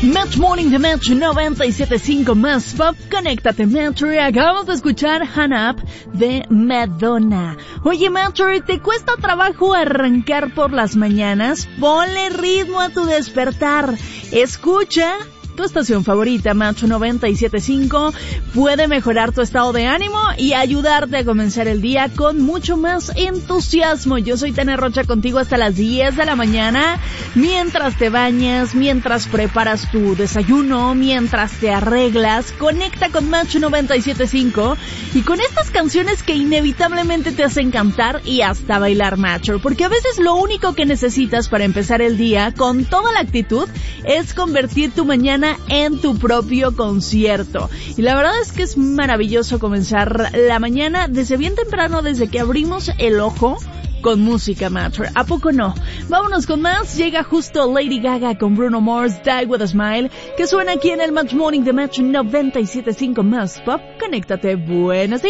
Match Morning de Match 97.5 más pop. Conéctate, Matcher. Acabamos de escuchar Hannah Up de Madonna. Oye, Matcher, ¿te cuesta trabajo arrancar por las mañanas? Ponle ritmo a tu despertar. Escucha tu estación favorita, Match 97.5, puede mejorar tu estado de ánimo y ayudarte a comenzar el día con mucho más entusiasmo. Yo soy Tania Rocha, contigo hasta las 10 de la mañana, mientras te bañas, mientras preparas tu desayuno, mientras te arreglas. Conecta con Match 97.5 y con estas canciones que inevitablemente te hacen cantar y hasta bailar, Matcher, porque a veces lo único que necesitas para empezar el día con toda la actitud es convertir tu mañana en tu propio concierto. Y la verdad es que es maravilloso comenzar la mañana desde bien temprano, desde que abrimos el ojo, con música, Matcher. ¿A poco no? Vámonos con más. Llega justo Lady Gaga con Bruno Mars, Die With A Smile, que suena aquí en el Match Morning de Match 97.5 más pop. Conéctate. Buenos días.